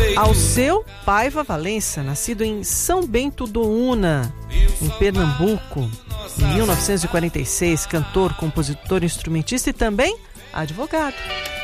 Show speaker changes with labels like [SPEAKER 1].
[SPEAKER 1] Alceu Paiva Valença, nascido em São Bento do Una, em Pernambuco, em 1946, cantor, compositor, instrumentista e também advogado.